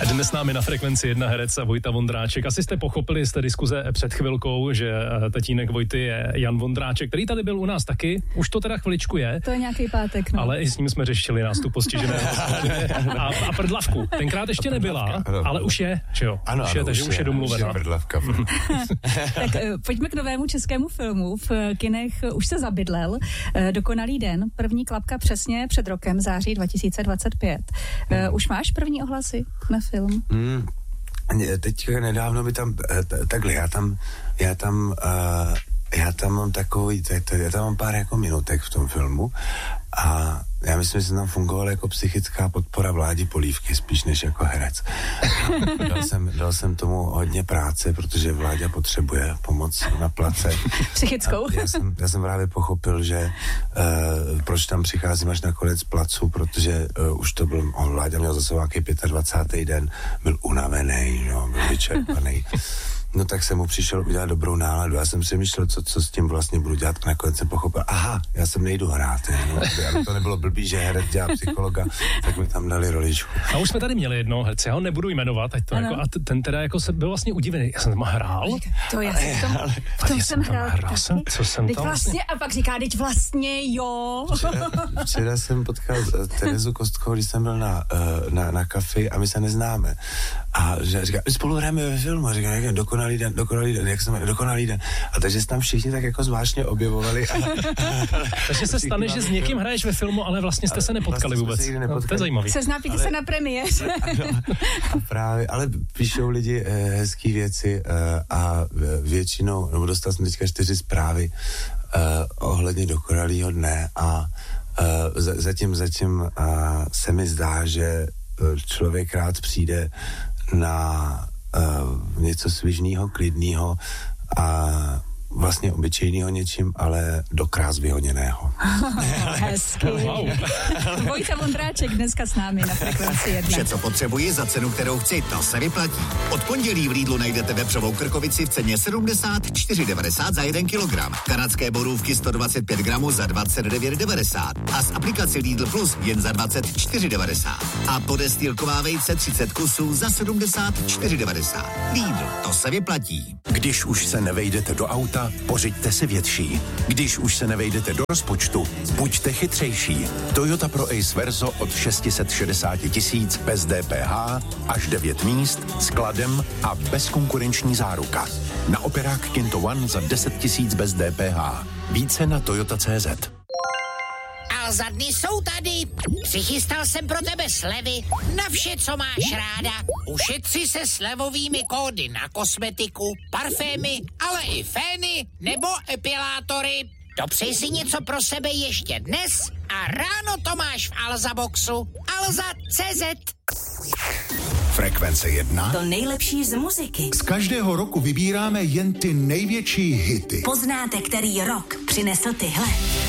Dnes s námi na Frekvenci 1 herec Vojta Vondráček. Asi jste pochopili z té diskuze před chvilkou, že tatínek Vojty je Jan Vondráček, který tady byl u nás taky. Už to teda chviličku je. To je nějaký pátek, no. Ale i s ním jsme řešili nástup postiženého. a prdlavku. Tenkrát ještě nebyla, ale už je, že jo? Ano, takže už je domluvená. Tak pojďme k novému českému filmu. V kinech už se zabydlel. Dokonalý den. První klapka přesně před rokem, září 2025. Už máš první ohlasy na film? Teď nedávno by tam, takhle, já tam mám takový, já tam mám pár jako minutek v tom filmu a já myslím, že jsem tam fungoval jako psychická podpora Vládi Polívky, spíš než jako herec. Dal jsem tomu hodně práce, protože Vláďa potřebuje pomoc na place. Psychickou? Já jsem právě pochopil, že proč tam přicházím až na konec placu, protože už to byl, Vláďa měl zase nějaký 25. den, byl unavený, no, byl vyčerpaný. No tak jsem mu přišel udělat dobrou náladu. Já jsem si myslel, co s tím vlastně budu dělat a nakonec jsem pochopil, aha, já jsem nejdu hrát. No, aby to nebylo blbý, že herec dělá psychologa, tak mi tam dali roličku. A už jsme tady měli jednoho herce, já ho nebudu jmenovat, ať to jako, a ten teda jako se byl vlastně udivený. Já jsem tam hrál? To já jsem v tom jsem hrál. Co jsem tam vlastně? A pak říká, teď vlastně jo. Včera jsem potkal Terezu Kostkovou, když jsem byl na kafi a my se neznáme. A říká, spolu hrajeme ve filmu. A říká, dokonalý den, jak jsem dokonalý den. A takže se tam všichni tak jako zvláštně objevovali. Takže se stane, že s někým hraješ ve filmu, ale vlastně jste se nepotkali vůbec. To je zajímavý. Seznámíte se na premiéře. Právě, ale píšou lidi hezký věci a většinou, nebo dostal jsem teďka 4 zprávy ohledně dokonalýho dne a zatím se mi zdá, že člověk rád přijde na něco svižného, klidného a vlastně obyčejného něčím, ale do krás vyhoněného. Hezky. Wow. Vojta Vondráček dneska s námi na Frekvenci 1. Vše, co potřebuji za cenu, kterou chci, to se vyplatí. Od pondělí v Lidlu najdete vepřovou krkovici v ceně 74,90 za 1 kilogram. Kanadské borůvky 125 gramů za 29,90 a z aplikaci Lidl Plus jen za 24,90. A podestýlková vejce 30 kusů za 74,90. Lidl, to se vyplatí. Když už se nevejdete do auta, pořiďte si větší. Když už se nevejdete do rozpočtu, buďte chytřejší. Toyota Pro Ace Verso od 660 000 bez DPH, až 9 míst, skladem a bezkonkurenční záruka. Na operák Kinto One za 10 000 bez DPH. Více na Toyota.cz. A za dny jsou tady. Přichystal jsem pro tebe slevy na vše, co máš ráda. Ušetři se slevovými kódy na kosmetiku, parfémy, ale i fény nebo epilátory. Dopřej si něco pro sebe ještě dnes a ráno to máš v Alza Boxu. Alza.cz. Frekvence 1. To nejlepší z muziky. Z každého roku vybíráme jen ty největší hity. Poznáte, který rok přinesl tyhle?